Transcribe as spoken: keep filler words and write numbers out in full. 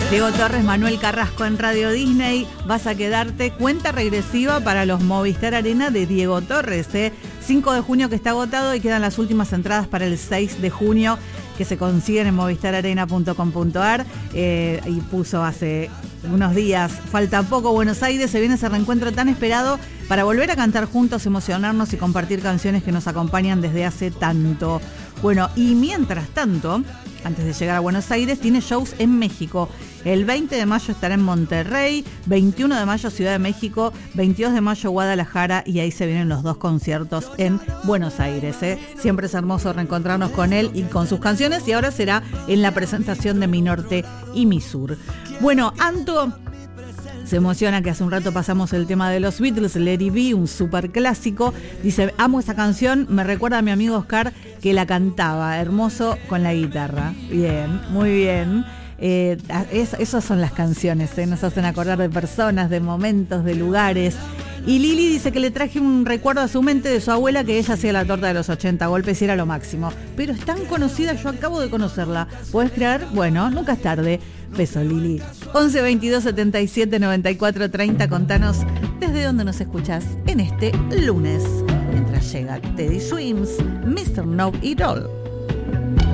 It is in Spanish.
Diego Torres, Manuel Carrasco en Radio Disney. Vas a quedarte cuenta regresiva para los Movistar Arena de Diego Torres. ¿eh? cinco de junio que está agotado y quedan las últimas entradas para el seis de junio que se consiguen en movistar arena punto com punto a r. Eh, y puso hace unos días, falta poco Buenos Aires, se viene ese reencuentro tan esperado para volver a cantar juntos, emocionarnos y compartir canciones que nos acompañan desde hace tanto. Bueno, y mientras tanto, antes de llegar a Buenos Aires, tiene shows en México. El veinte de mayo estará en Monterrey, veintiuno de mayo Ciudad de México, veintidós de mayo Guadalajara, y ahí se vienen los dos conciertos en Buenos Aires. ¿eh? Siempre es hermoso reencontrarnos con él y con sus canciones, y ahora será en la presentación de Mi Norte y Mi Sur. Bueno, Anto se emociona que hace un rato pasamos el tema de los Beatles, Let It Be, un súper clásico. Dice, amo esa canción, me recuerda a mi amigo Oscar que la cantaba, hermoso con la guitarra. Bien, muy bien. Eh, es, esas son las canciones, ¿eh? Nos hacen acordar de personas, de momentos, de lugares. Y Lili dice que le traje un recuerdo a su mente de su abuela, que ella hacía la torta de los ochenta golpes y era lo máximo. Pero es tan conocida, yo acabo de conocerla. ¿Puedes creer? Bueno, nunca es tarde. Beso, Lili. once veintidós setenta y siete noventa y cuatro treinta. Contanos desde dónde nos escuchás en este lunes. Mientras llega Teddy Swims, mister Know It All.